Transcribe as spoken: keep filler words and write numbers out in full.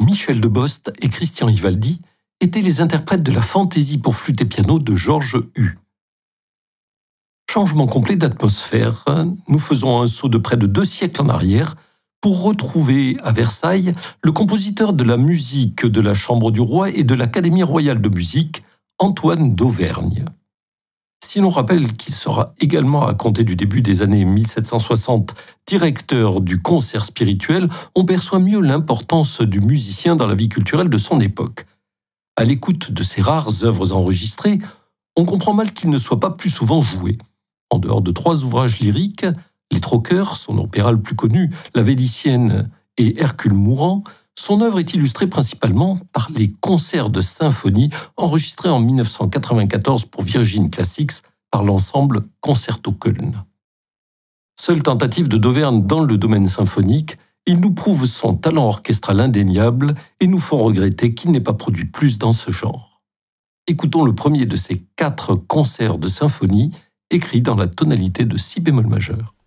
Michel Debost et Christian Ivaldi étaient les interprètes de la fantaisie pour flûte et piano de Georges Hu. Changement complet d'atmosphère, nous faisons un saut de près de deux siècles en arrière pour retrouver à Versailles le compositeur de la musique de la Chambre du Roi et de l'Académie royale de musique, Antoine d'Auvergne. Si l'on rappelle qu'il sera également, à compter du début des années mille sept cent soixante, directeur du concert spirituel, on perçoit mieux l'importance du musicien dans la vie culturelle de son époque. À l'écoute de ses rares œuvres enregistrées, on comprend mal qu'il ne soit pas plus souvent joué. En dehors de trois ouvrages lyriques, Les Troqueurs, son opéra le plus connu, La Vélicienne et Hercule Mourant, son œuvre est illustrée principalement par les concerts de symphonie enregistrés en mille neuf cent quatre-vingt-quatorze pour Virgin Classics par l'ensemble Concerto Köln. Seule tentative de d'Auvergne dans le domaine symphonique, il nous prouve son talent orchestral indéniable et nous font regretter qu'il n'ait pas produit plus dans ce genre. Écoutons le premier de ces quatre concerts de symphonie écrit dans la tonalité de si bémol majeur.